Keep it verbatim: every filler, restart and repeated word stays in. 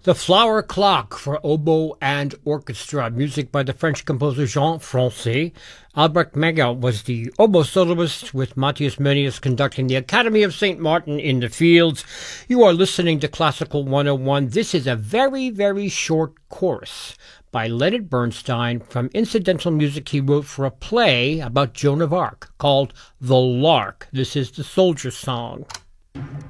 The Flower Clock for oboe and orchestra, music by the French composer Jean Francé. Albrecht Meyer was the oboe soloist, with Matthias Meunier conducting the Academy of Saint Martin in the Fields. You are listening to Classical one oh one. This is a very, very short course by Leonard Bernstein from incidental music he wrote for a play about Joan of Arc called The Lark. This is the Soldier Song.